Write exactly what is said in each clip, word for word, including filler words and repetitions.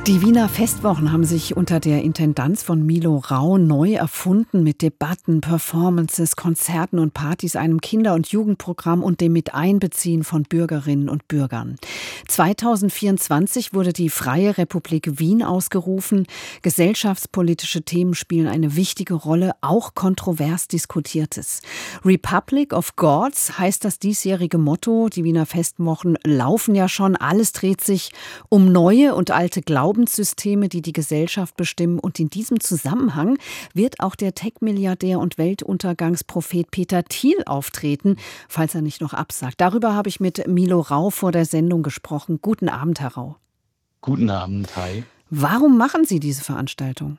Die Wiener Festwochen haben sich unter der Intendanz von Milo Rau neu erfunden mit Debatten, Performances, Konzerten und Partys, einem Kinder- und Jugendprogramm und dem Miteinbeziehen von Bürgerinnen und Bürgern. zweitausendvierundzwanzig wurde die Freie Republik Wien ausgerufen. Gesellschaftspolitische Themen spielen eine wichtige Rolle, auch kontrovers Diskutiertes. Republic of Gods heißt das diesjährige Motto. Die Wiener Festwochen laufen ja schon. Alles dreht sich um neue und alte Glauben. Systeme, die die Gesellschaft bestimmen. Und in diesem Zusammenhang wird auch der Tech-Milliardär und Weltuntergangsprophet Peter Thiel auftreten, falls er nicht noch absagt. Darüber habe ich mit Milo Rau vor der Sendung gesprochen. Guten Abend, Herr Rau. Guten Abend, hi. Warum machen Sie diese Veranstaltung?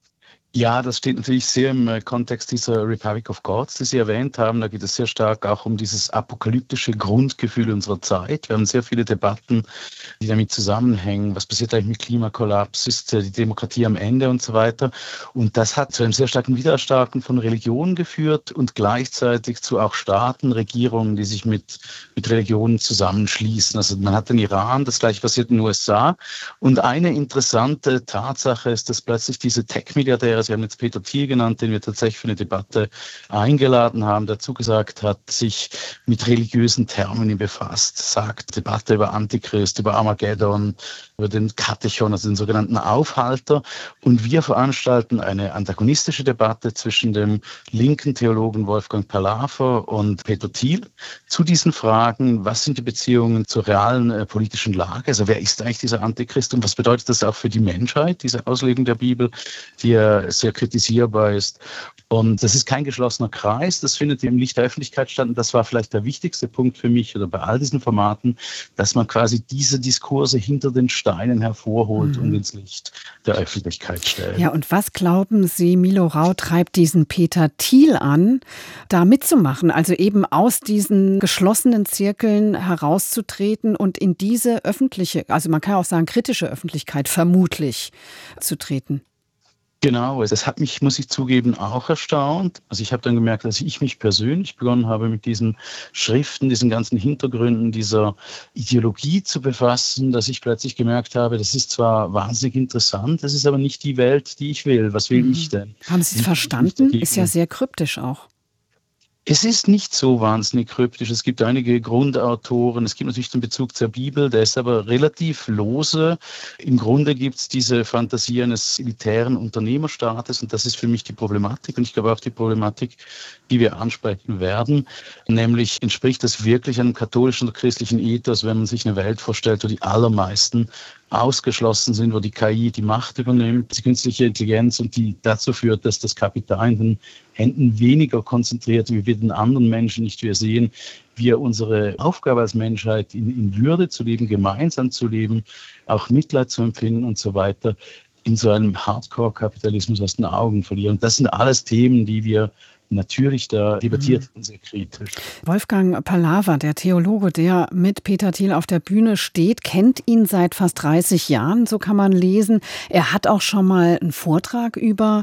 Ja, das steht natürlich sehr im Kontext dieser Republic of Gods, die Sie erwähnt haben. Da geht es sehr stark auch um dieses apokalyptische Grundgefühl unserer Zeit. Wir haben sehr viele Debatten, die damit zusammenhängen. Was passiert eigentlich mit Klimakollaps? Ist die Demokratie am Ende und so weiter? Und das hat zu einem sehr starken Widerstarken von Religionen geführt und gleichzeitig zu auch Staaten, Regierungen, die sich mit, mit Religionen zusammenschließen. Also man hat den Iran, das gleiche passiert in den U S A. Und eine interessante Tatsache ist, dass plötzlich diese Tech-Milliardäre, Sie haben jetzt Peter Thiel genannt, den wir tatsächlich für eine Debatte eingeladen haben, dazu gesagt hat, sich mit religiösen Termini befasst, sagt Debatte über Antichrist, über Armageddon, über den Katechon, also den sogenannten Aufhalter. Und wir veranstalten eine antagonistische Debatte zwischen dem linken Theologen Wolfgang Palaver und Peter Thiel zu diesen Fragen, was sind die Beziehungen zur realen äh, politischen Lage, also wer ist eigentlich dieser Antichrist und was bedeutet das auch für die Menschheit, diese Auslegung der Bibel, die ja sehr kritisierbar ist. Und das ist kein geschlossener Kreis, das findet im Licht der Öffentlichkeit statt. Und das war vielleicht der wichtigste Punkt für mich oder bei all diesen Formaten, dass man quasi diese Diskurse hinter den Steinen hervorholt mhm. und ins Licht der Öffentlichkeit stellt. Ja, und was glauben Sie, Milo Rau treibt diesen Peter Thiel an, da mitzumachen, also eben aus diesen geschlossenen Zirkeln herauszutreten und in diese öffentliche, also man kann auch sagen kritische Öffentlichkeit vermutlich zu treten? Genau, das hat mich, muss ich zugeben, auch erstaunt. Also ich habe dann gemerkt, dass ich mich persönlich begonnen habe, mit diesen Schriften, diesen ganzen Hintergründen dieser Ideologie zu befassen, dass ich plötzlich gemerkt habe, das ist zwar wahnsinnig interessant, das ist aber nicht die Welt, die ich will. Was will mhm. ich denn? Haben Sie es verstanden? Ist ja sehr kryptisch auch. Es ist nicht so wahnsinnig kryptisch. Es gibt einige Grundautoren. Es gibt natürlich den Bezug zur Bibel, der ist aber relativ lose. Im Grunde gibt es diese Fantasie eines elitären Unternehmerstaates und das ist für mich die Problematik und ich glaube auch die Problematik, die wir ansprechen werden. Nämlich entspricht das wirklich einem katholischen oder christlichen Ethos, wenn man sich eine Welt vorstellt, wo die allermeisten ausgeschlossen sind, wo die K I die Macht übernimmt, die künstliche Intelligenz und die dazu führt, dass das Kapital in den Händen weniger konzentriert, wie wir den anderen Menschen nicht wir sehen, wir unsere Aufgabe als Menschheit in, in Würde zu leben, gemeinsam zu leben, auch Mitleid zu empfinden und so weiter, in so einem Hardcore-Kapitalismus aus den Augen verlieren. Und das sind alles Themen, die wir natürlich da debattiert und sehr kritisch. Wolfgang Palaver, der Theologe, der mit Peter Thiel auf der Bühne steht, kennt ihn seit fast dreißig Jahren, so kann man lesen. Er hat auch schon mal einen Vortrag über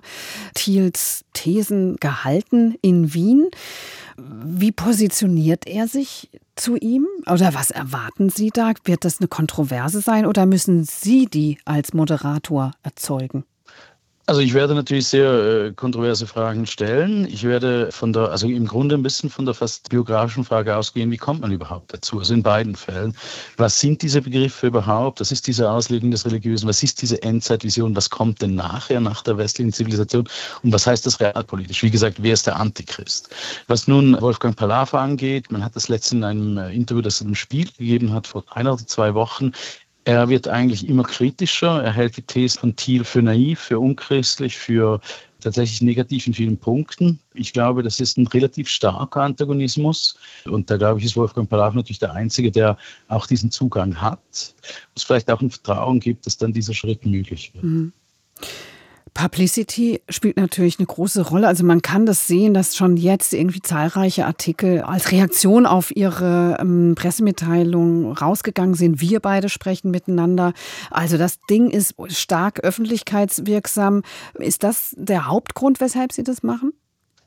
Thiels Thesen gehalten in Wien. Wie positioniert er sich zu ihm? Oder was erwarten Sie da? Wird das eine Kontroverse sein oder müssen Sie die als Moderator erzeugen? Also ich werde natürlich sehr äh, kontroverse Fragen stellen. Ich werde von der, also im Grunde ein bisschen von der fast biografischen Frage ausgehen, wie kommt man überhaupt dazu? Also in beiden Fällen. Was sind diese Begriffe überhaupt? Was ist diese Auslegung des Religiösen? Was ist diese Endzeitvision? Was kommt denn nachher, nach der westlichen Zivilisation? Und was heißt das realpolitisch? Wie gesagt, wer ist der Antichrist? Was nun Wolfgang Palaver angeht, man hat das letztens in einem Interview, das er im Spiel gegeben hat, vor einer oder zwei Wochen. Er wird eigentlich immer kritischer. Er hält die These von Thiel für naiv, für unchristlich, für tatsächlich negativ in vielen Punkten. Ich glaube, das ist ein relativ starker Antagonismus. Und da, glaube ich, ist Wolfgang Palaver natürlich der Einzige, der auch diesen Zugang hat. Wo es vielleicht auch ein Vertrauen gibt, dass dann dieser Schritt möglich wird. Mhm. Publicity spielt natürlich eine große Rolle. Also man kann das sehen, dass schon jetzt irgendwie zahlreiche Artikel als Reaktion auf Ihre ähm, Pressemitteilung rausgegangen sind. Wir beide sprechen miteinander. Also das Ding ist stark öffentlichkeitswirksam. Ist das der Hauptgrund, weshalb Sie das machen?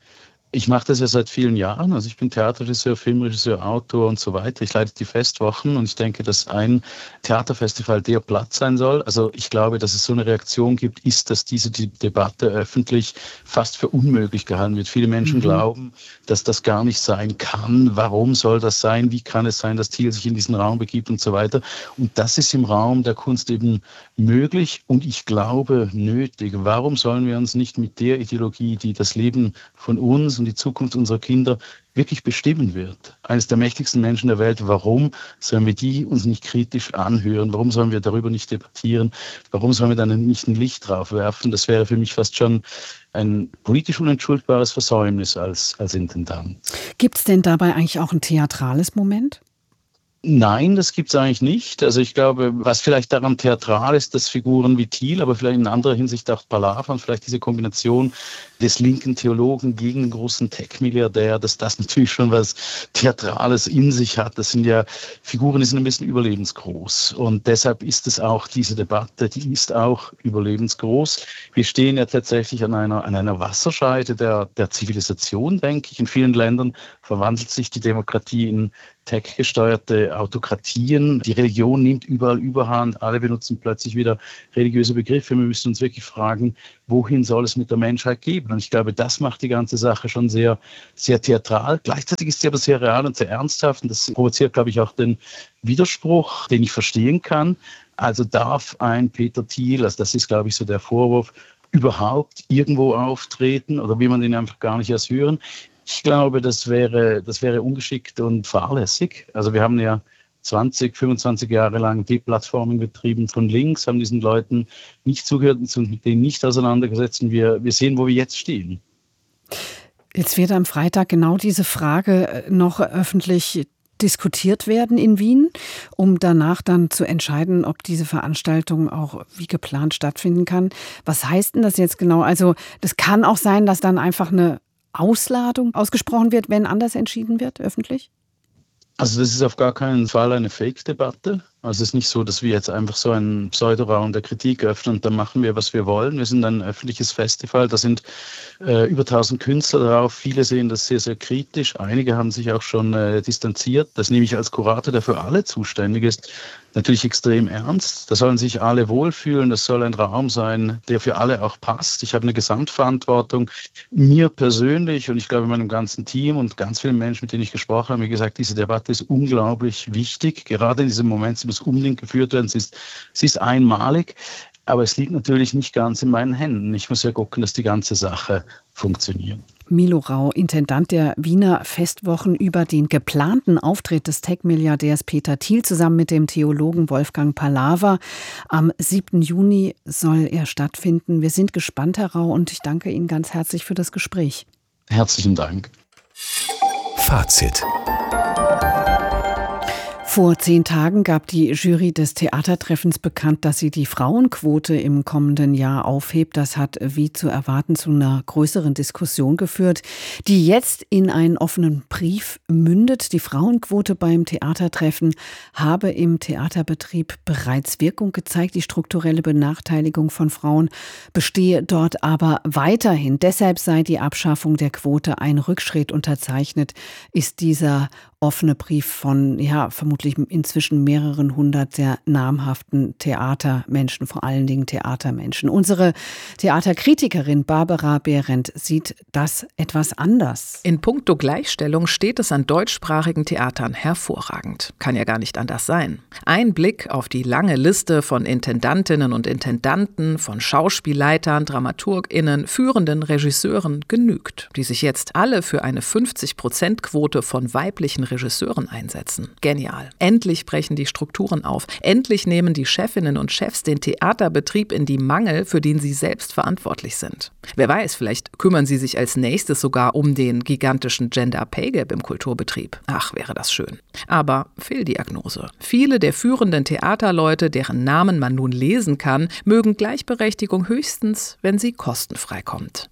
Ich mache das ja seit vielen Jahren. Also ich bin Theaterregisseur, Filmregisseur, Autor und so weiter. Ich leite die Festwochen und ich denke, dass ein Theaterfestival der Platz sein soll. Also ich glaube, dass es so eine Reaktion gibt, ist, dass diese die Debatte öffentlich fast für unmöglich gehalten wird. Viele Menschen mhm. glauben, dass das gar nicht sein kann. Warum soll das sein? Wie kann es sein, dass Thiel sich in diesen Raum begibt und so weiter? Und das ist im Raum der Kunst eben möglich und ich glaube nötig. Warum sollen wir uns nicht mit der Ideologie, die das Leben von uns und die Zukunft unserer Kinder wirklich bestimmen wird, eines der mächtigsten Menschen der Welt, warum sollen wir die uns nicht kritisch anhören? Warum sollen wir darüber nicht debattieren? Warum sollen wir dann nicht ein Licht drauf werfen? Das wäre für mich fast schon ein politisch unentschuldbares Versäumnis als, als Intendant. Gibt es denn dabei eigentlich auch ein theatrales Moment? Nein, das gibt es eigentlich nicht. Also ich glaube, was vielleicht daran theatral ist, dass Figuren wie Thiel, aber vielleicht in anderer Hinsicht auch Palawan, vielleicht diese Kombination des linken Theologen gegen den großen Tech-Milliardär, dass das natürlich schon was Theatrales in sich hat. Das sind ja Figuren, die sind ein bisschen überlebensgroß. Und deshalb ist es auch diese Debatte, die ist auch überlebensgroß. Wir stehen ja tatsächlich an einer, an einer Wasserscheide der, der Zivilisation, denke ich. In vielen Ländern verwandelt sich die Demokratie in tech-gesteuerte Autokratien. Die Religion nimmt überall Überhand. Alle benutzen plötzlich wieder religiöse Begriffe. Wir müssen uns wirklich fragen, wohin soll es mit der Menschheit gehen? Und ich glaube, das macht die ganze Sache schon sehr, sehr theatral. Gleichzeitig ist sie aber sehr real und sehr ernsthaft. Und das provoziert, glaube ich, auch den Widerspruch, den ich verstehen kann. Also darf ein Peter Thiel, also das ist, glaube ich, so der Vorwurf, überhaupt irgendwo auftreten oder will man den einfach gar nicht erst hören? Ich glaube, das wäre, das wäre ungeschickt und fahrlässig. Also wir haben ja zwanzig, fünfundzwanzig Jahre lang Deplattforming betrieben von links, haben diesen Leuten nicht zugehört und sind mit denen nicht auseinandergesetzt. Und wir, wir sehen, wo wir jetzt stehen. Jetzt wird am Freitag genau diese Frage noch öffentlich diskutiert werden in Wien, um danach dann zu entscheiden, ob diese Veranstaltung auch wie geplant stattfinden kann. Was heißt denn das jetzt genau? Also das kann auch sein, dass dann einfach eine Ausladung ausgesprochen wird, wenn anders entschieden wird, öffentlich? Also das ist auf gar keinen Fall eine Fake-Debatte. Also es ist nicht so, dass wir jetzt einfach so einen Pseudoraum der Kritik öffnen und dann machen wir, was wir wollen. Wir sind ein öffentliches Festival, da sind äh, über tausend Künstler drauf. Viele sehen das sehr, sehr kritisch. Einige haben sich auch schon äh, distanziert. Das nehme ich als Kurator, der für alle zuständig ist, natürlich extrem ernst. Da sollen sich alle wohlfühlen. Das soll ein Raum sein, der für alle auch passt. Ich habe eine Gesamtverantwortung. Mir persönlich und ich glaube meinem ganzen Team und ganz vielen Menschen, mit denen ich gesprochen habe, wie gesagt, diese Debatte ist unglaublich wichtig. Gerade in diesem Moment, sie muss unbedingt geführt werden. Sie ist, sie ist einmalig. Aber es liegt natürlich nicht ganz in meinen Händen. Ich muss ja gucken, dass die ganze Sache funktioniert. Milo Rau, Intendant der Wiener Festwochen, über den geplanten Auftritt des Tech-Milliardärs Peter Thiel zusammen mit dem Theologen Wolfgang Palawa. Am siebten Juni soll er stattfinden. Wir sind gespannt, Herr Rau, und ich danke Ihnen ganz herzlich für das Gespräch. Herzlichen Dank. Fazit. Vor zehn Tagen gab die Jury des Theatertreffens bekannt, dass sie die Frauenquote im kommenden Jahr aufhebt. Das hat, wie zu erwarten, zu einer größeren Diskussion geführt, die jetzt in einen offenen Brief mündet. Die Frauenquote beim Theatertreffen habe im Theaterbetrieb bereits Wirkung gezeigt. Die strukturelle Benachteiligung von Frauen bestehe dort aber weiterhin. Deshalb sei die Abschaffung der Quote ein Rückschritt. Unterzeichnet ist dieser offene Brief von, ja, vermutlich inzwischen mehreren hundert sehr namhaften Theatermenschen, vor allen Dingen Theatermenschen. Unsere Theaterkritikerin Barbara Behrendt sieht das etwas anders. In puncto Gleichstellung steht es an deutschsprachigen Theatern hervorragend. Kann ja gar nicht anders sein. Ein Blick auf die lange Liste von Intendantinnen und Intendanten, von Schauspielleitern, DramaturgInnen, führenden Regisseuren genügt, die sich jetzt alle für eine fünfzig-Prozent-Quote von weiblichen Regisseuren einsetzen. Genial. Endlich brechen die Strukturen auf. Endlich nehmen die Chefinnen und Chefs den Theaterbetrieb in die Mangel, für den sie selbst verantwortlich sind. Wer weiß, vielleicht kümmern sie sich als nächstes sogar um den gigantischen Gender Pay Gap im Kulturbetrieb. Ach, wäre das schön. Aber Fehldiagnose. Viele der führenden Theaterleute, deren Namen man nun lesen kann, mögen Gleichberechtigung höchstens, wenn sie kostenfrei kommt.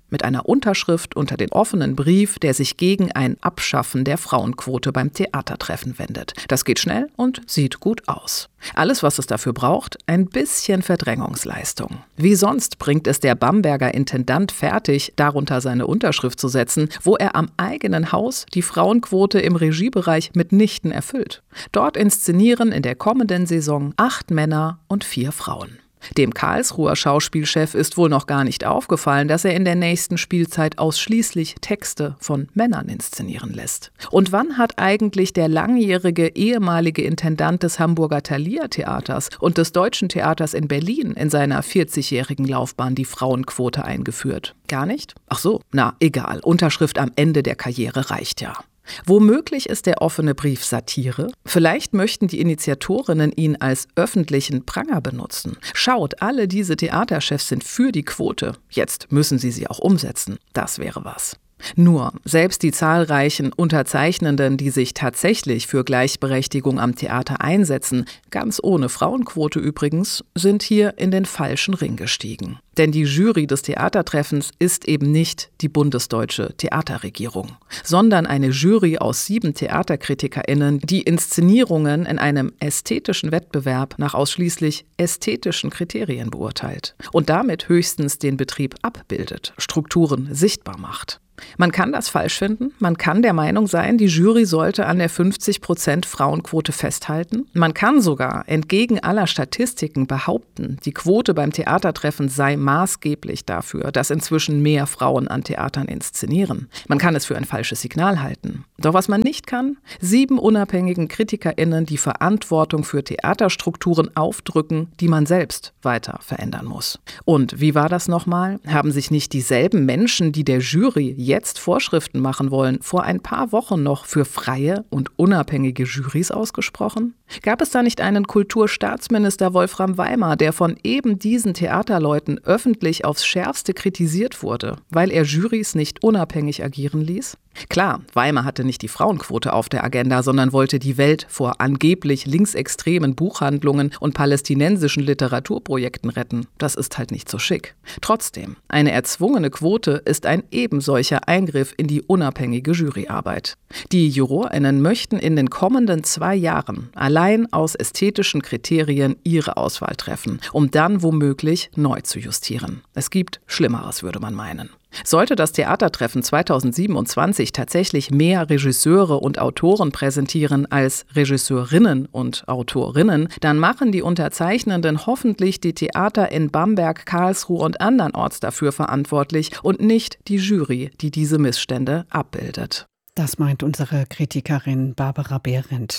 mit einer Unterschrift unter den offenen Brief, der sich gegen ein Abschaffen der Frauenquote beim Theatertreffen wendet. Das geht schnell und sieht gut aus. Alles, was es dafür braucht, ein bisschen Verdrängungsleistung. Wie sonst bringt es der Bamberger Intendant fertig, darunter seine Unterschrift zu setzen, wo er am eigenen Haus die Frauenquote im Regiebereich mitnichten erfüllt. Dort inszenieren in der kommenden Saison acht Männer und vier Frauen. Dem Karlsruher Schauspielchef ist wohl noch gar nicht aufgefallen, dass er in der nächsten Spielzeit ausschließlich Texte von Männern inszenieren lässt. Und wann hat eigentlich der langjährige ehemalige Intendant des Hamburger Thalia-Theaters und des Deutschen Theaters in Berlin in seiner vierzigjährigen Laufbahn die Frauenquote eingeführt? Gar nicht? Ach so, na egal, Unterschrift am Ende der Karriere reicht ja. Womöglich ist der offene Brief Satire. Vielleicht möchten die Initiatorinnen ihn als öffentlichen Pranger benutzen. Schaut, alle diese Theaterchefs sind für die Quote. Jetzt müssen sie sie auch umsetzen. Das wäre was. Nur, selbst die zahlreichen Unterzeichnenden, die sich tatsächlich für Gleichberechtigung am Theater einsetzen, ganz ohne Frauenquote übrigens, sind hier in den falschen Ring gestiegen. Denn die Jury des Theatertreffens ist eben nicht die bundesdeutsche Theaterregierung, sondern eine Jury aus sieben TheaterkritikerInnen, die Inszenierungen in einem ästhetischen Wettbewerb nach ausschließlich ästhetischen Kriterien beurteilt und damit höchstens den Betrieb abbildet, Strukturen sichtbar macht. Man kann das falsch finden, man kann der Meinung sein, die Jury sollte an der fünfzig Prozent Frauenquote festhalten. Man kann sogar entgegen aller Statistiken behaupten, die Quote beim Theatertreffen sei maßgeblich dafür, dass inzwischen mehr Frauen an Theatern inszenieren. Man kann es für ein falsches Signal halten. Doch was man nicht kann, sieben unabhängigen KritikerInnen die Verantwortung für Theaterstrukturen aufdrücken, die man selbst weiter verändern muss. Und wie war das nochmal? Haben sich nicht dieselben Menschen, die der Jury jetzt Vorschriften machen wollen, vor ein paar Wochen noch für freie und unabhängige Jurys ausgesprochen? Gab es da nicht einen Kulturstaatsminister Wolfram Weimar, der von eben diesen Theaterleuten öffentlich aufs Schärfste kritisiert wurde, weil er Jurys nicht unabhängig agieren ließ? Klar, Weimar hatte nicht die Frauenquote auf der Agenda, sondern wollte die Welt vor angeblich linksextremen Buchhandlungen und palästinensischen Literaturprojekten retten. Das ist halt nicht so schick. Trotzdem, eine erzwungene Quote ist ein ebensolcher Eingriff in die unabhängige Juryarbeit. Die JurorInnen möchten in den kommenden zwei Jahren allein aus ästhetischen Kriterien ihre Auswahl treffen, um dann womöglich neu zu justieren. Es gibt Schlimmeres, würde man meinen. Sollte das Theatertreffen zweitausendsiebenundzwanzig tatsächlich mehr Regisseure und Autoren präsentieren als Regisseurinnen und Autorinnen, dann machen die Unterzeichnenden hoffentlich die Theater in Bamberg, Karlsruhe und andernorts dafür verantwortlich und nicht die Jury, die diese Missstände abbildet. Das meint unsere Kritikerin Barbara Behrendt.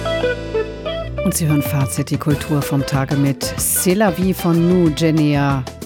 Und Sie hören Fazit, die Kultur vom Tage mit C'est la vie von nous, Genia.